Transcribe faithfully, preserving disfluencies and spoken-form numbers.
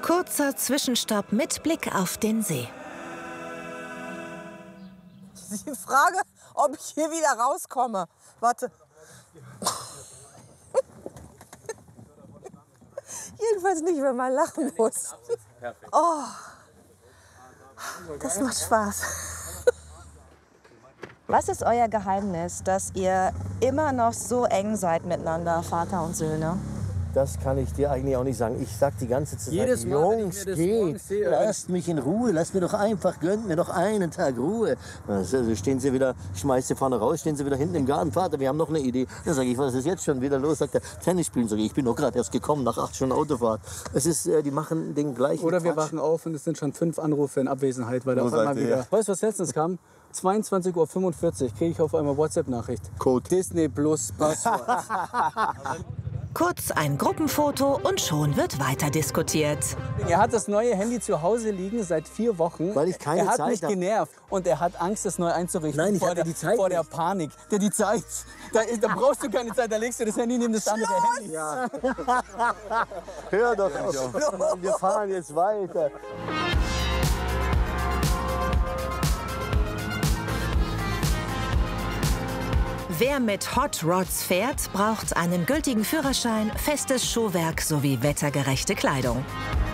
Kurzer Zwischenstopp mit Blick auf den See. Die Frage, ob ich hier wieder rauskomme. Warte. Jedenfalls nicht, wenn man lachen muss. Oh, das macht Spaß. Was ist euer Geheimnis, dass ihr immer noch so eng seid miteinander, Vater und Söhne? Das kann ich dir eigentlich auch nicht sagen. Ich sag die ganze Zeit, Jedes Mal, Jungs, wenn ich mir das geht, sehe, lasst mich in Ruhe, lasst mir doch einfach, gönnt mir doch einen Tag Ruhe. Also stehen sie wieder, ich schmeiß sie vorne raus, stehen sie wieder hinten im Garten. Vater, wir haben noch eine Idee. Dann sage ich, was ist jetzt schon wieder los? Sagt er, Tennis spielen. Sag ich, ich bin doch gerade erst gekommen nach acht Stunden Autofahrt. Es ist, äh, die machen den gleichen Oder wir Quatsch. wachen auf und es sind schon fünf Anrufe in Abwesenheit, weil da Wo auf einmal seid ihr? wieder... Weißt du, was letztens kam? zweiundzwanzig Uhr fünfundvierzig kriege ich auf einmal WhatsApp-Nachricht. Code. Disney Plus Passwort. Kurz ein Gruppenfoto und schon wird weiter diskutiert. Er hat das neue Handy zu Hause liegen seit vier Wochen. Weil ich keine Er hat Zeit mich hab. genervt und er hat Angst, das neu einzurichten. Nein, ich vor hatte der, die Zeit Vor der nicht. Panik. Der die Zeit. Da, ist- da brauchst du keine Zeit, da legst du das Handy neben das andere Handy. Ja. Hör doch auf. Wir fahren jetzt weiter. Wer mit Hot Rods fährt, braucht einen gültigen Führerschein, festes Schuhwerk sowie wettergerechte Kleidung.